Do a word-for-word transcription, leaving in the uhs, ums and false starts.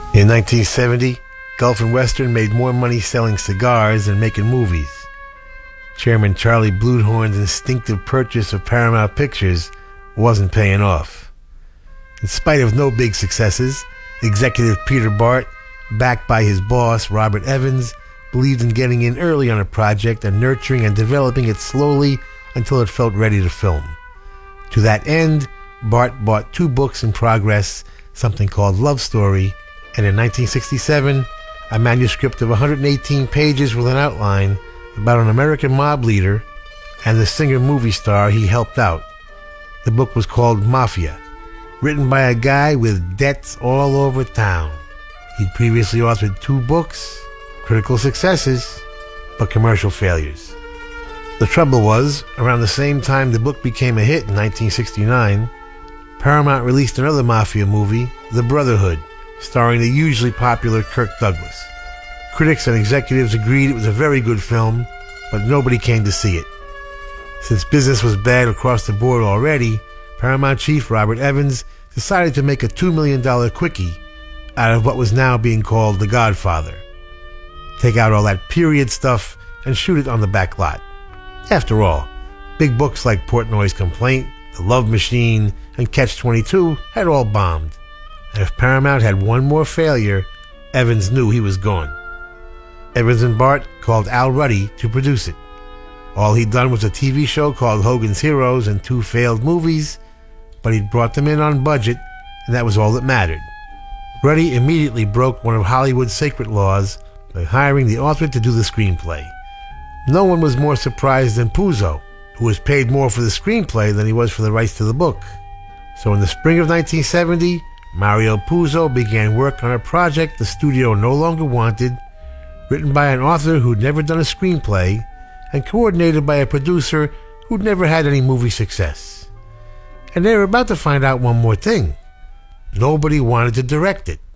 In nineteen seventy, Gulf and Western made more money selling cigars than making movies. Chairman Charlie Bluhdorn's instinctive purchase of Paramount Pictures wasn't paying off. In spite of no big successes, executive Peter Bart, backed by his boss Robert Evans, believed in getting in early on a project and nurturing and developing it slowly until it felt ready to film. To that end, Bart bought two books in progress, something called Love Story, and in nineteen sixty-seven, a manuscript of one hundred eighteen pages with an outline about an American mob leader and the singer-movie star he helped out. The book was called Mafia, written by a guy with debts all over town. He'd previously authored two books, critical successes, but commercial failures. The trouble was, around the same time the book became a hit in nineteen sixty-nine, Paramount released another Mafia movie, The Brotherhood, starring the hugely popular Kirk Douglas. Critics and executives agreed it was a very good film, but nobody came to see it. Since business was bad across the board already, Paramount chief Robert Evans decided to make a two million dollars quickie out of what was now being called The Godfather. Take out all that period stuff and shoot it on the back lot. After all, big books like Portnoy's Complaint, The Love Machine, and Catch twenty-two had all bombed. And if Paramount had one more failure, Evans knew he was gone. Evans and Bart called Al Ruddy to produce it. All he'd done was a T V show called Hogan's Heroes and two failed movies, but he'd brought them in on budget, and that was all that mattered. Ruddy immediately broke one of Hollywood's sacred laws by hiring the author to do the screenplay. No one was more surprised than Puzo, who was paid more for the screenplay than he was for the rights to the book. So in the spring of nineteen seventy, Mario Puzo began work on a project the studio no longer wanted, written by an author who'd never done a screenplay, and coordinated by a producer who'd never had any movie success. And they were about to find out one more thing. Nobody wanted to direct it.